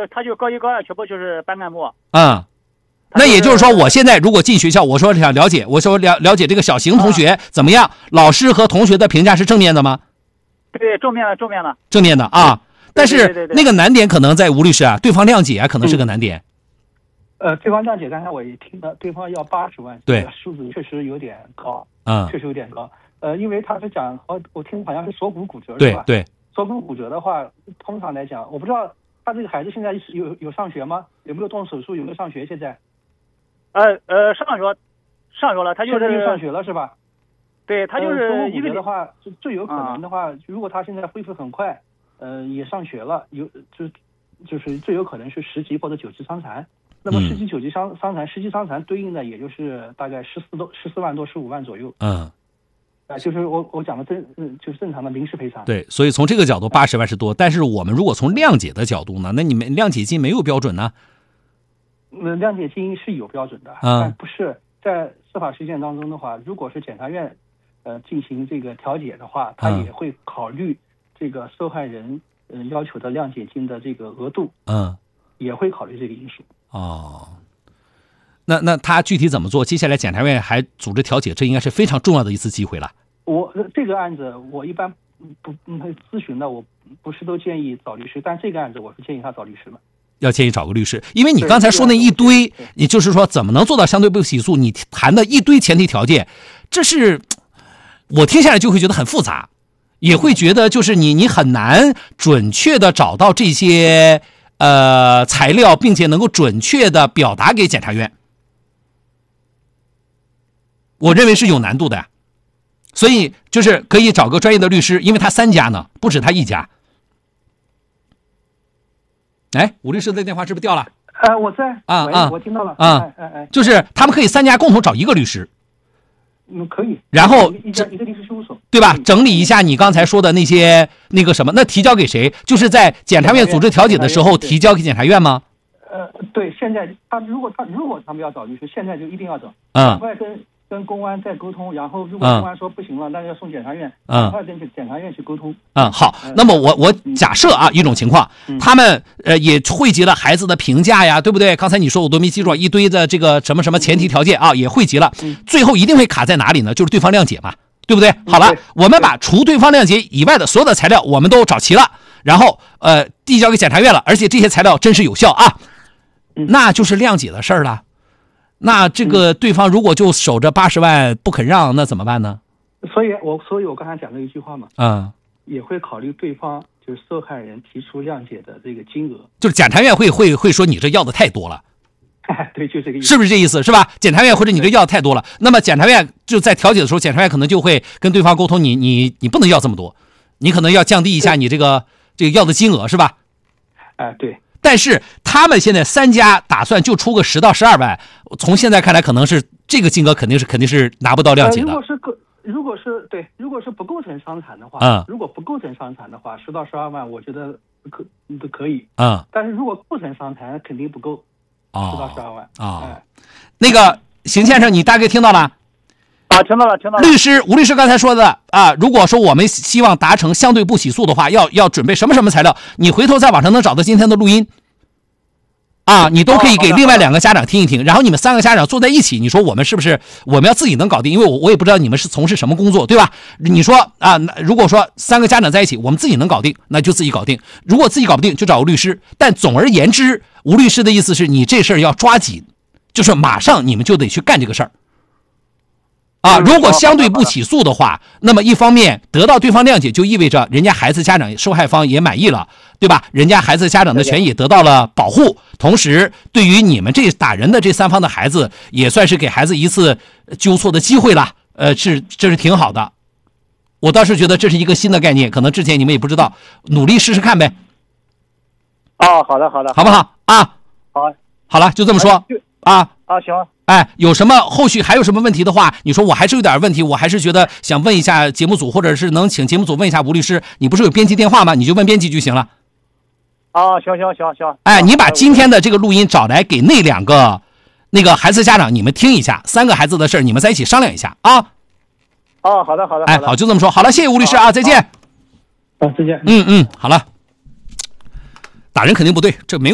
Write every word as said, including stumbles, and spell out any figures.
就是他就高一高二全部就是班干部。 嗯，那也就是说，我现在如果进学校，我说想了解，我说了了解这个小邢同学怎么样，老师和同学的评价是正面的吗？ 对，正面的，正面的， 正面的啊。但是那个难点可能在吴律师啊，对方谅解啊，可能是个难点。 嗯、呃，对方谅解，刚才我也听了，对方要八十万， 对， 数字确实有点高， 嗯， 确实有点高。呃，因为他是讲，哦，我听好像是锁骨骨折，是吧？ 对对。 锁骨骨折的话，通常来讲，我不知道他这个孩子现在有有上学吗？有没有动手术？有没有上学？现在？ 呃呃，上学，上学了，他就是上学了是吧？ 对，他就是一个、 呃、的话，最有可能的话、啊，如果他现在恢复很快，呃，也上学了，有就就是最有可能是十级或者九级伤残。那么十级、九级伤伤残，十级伤残对应的也就是大概十四多十四万多十五万左右。 嗯。 啊，就是我我讲的正，嗯，就是正常的民事赔偿。 对，所以从这个角度，八十万是多。但是我们如果从谅解的角度呢，那你们谅解金没有标准呢？ 嗯，谅解金是有标准的， 嗯、 但不是在司法实践当中的话，如果是检察院呃进行这个调解的话，他也会考虑这个受害人呃要求的谅解金的这个额度， 嗯， 也会考虑这个因素。 哦。那那他具体怎么做？接下来检察院还组织调解，这应该是非常重要的一次机会了。 我这个案子我一般不不咨询的，我不是都建议找律师，但这个案子我是建议他找律师的。 要建议找个律师，因为你刚才说那一堆，你就是说怎么能做到相对不起诉？你谈的一堆前提条件，这是我听下来就会觉得很复杂，也会觉得就是你你很难准确的找到这些呃材料，并且能够准确的表达给检察院。我认为是有难度的呀，所以就是可以找个专业的律师，因为他三家呢，不止他一家。哎，吴律师的电话是不是掉了？ 呃，我在啊啊， 我听到了啊，哎哎，就是他们可以三家共同找一个律师， 嗯，可以， 然后一家一个律师事务所， 对吧？整理一下你刚才说的那些那个什么，那提交给谁？就是在检察院组织调解的时候提交给检察院吗？ 呃，对，现在他如果他如果他们要找律师，现在就一定要找， 嗯， 赶快跟跟公安再沟通，然后如果公安说不行了，那、嗯、要送检察院， 嗯， 赶快跟检察院去沟通。 嗯，好，那么我我假设啊、嗯、一种情况，嗯、他们呃也汇集了孩子的评价呀，对不对？刚才你说我都没记住，一堆的这个什么什么前提条件啊，也汇集了， 嗯、 最后一定会卡在哪里呢？就是对方谅解嘛，对不对？好了，我们把除对方谅解以外的所有的材料我们都找齐了，然后呃递交给检察院了，而且这些材料真实有效啊，那就是谅解的事儿了。那这个对方如果就守着八十万不肯让，那怎么办呢？ 所以我所以我刚才讲了一句话嘛， 嗯， 也会考虑对方就是受害人提出谅解的这个金额， 就是检察院会会会说你这要的太多了， 对，就这个意思， 是不是这意思？是吧？检察院或者你这要的太多了，那么检察院就在调解的时候，检察院可能就会跟对方沟通，你你你不能要这么多，你可能要降低一下你这个这个要的金额，是吧？ 哎、呃，对。 但是他们现在三家打算就出个十到十二万，从现在看来，可能是这个金额肯定是肯定是拿不到谅解的。 呃、如果是个，如果是对，如果是不构成伤残的话， 嗯， 如果不构成伤残的话，十到十二万，我觉得可都可以， 嗯。 但是如果构成伤残，肯定不够，十、 哦、 到十二万啊、哦哎。 那个邢先生，你大概听到了？ 啊，听到了，听到了。 律师吴律师刚才说的啊，如果说我们希望达成相对不起诉的话，要要准备什么什么材料？你回头在网上能找到今天的录音。啊，你都可以给另外两个家长听一听，然后你们三个家长坐在一起，你说我们是不是我们要自己能搞定？因为我我也不知道你们是从事什么工作，对吧？你说啊，如果说三个家长在一起，我们自己能搞定，那就自己搞定；如果自己搞不定，就找个律师。但总而言之，吴律师的意思是你这事儿要抓紧，就是马上你们就得去干这个事儿。啊，如果相对不起诉的话，那么一方面得到对方谅解，就意味着人家孩子家长受害方也满意了，对吧？人家孩子家长的权益得到了保护，同时对于你们这打人的这三方的孩子，也算是给孩子一次纠错的机会了。呃，是这是挺好的。我倒是觉得这是一个新的概念，可能之前你们也不知道，努力试试看呗。 哦，好的，好的， 好不好啊？ 好， 好了，就这么说啊。 啊，行。 哎，有什么后续还有什么问题的话，你说我还是有点问题，我还是觉得想问一下节目组，或者是能请节目组问一下吴律师，你不是有编辑电话吗？你就问编辑就行了。 啊，行行行行。 哎，你把今天的这个录音找来给那两个那个孩子家长你们听一下，三个孩子的事儿你们在一起商量一下啊。 哦，好的好的。 哎，好，就这么说。好了，谢谢吴律师啊，再见。 啊，再见。 嗯嗯，好了。打人肯定不对，这没。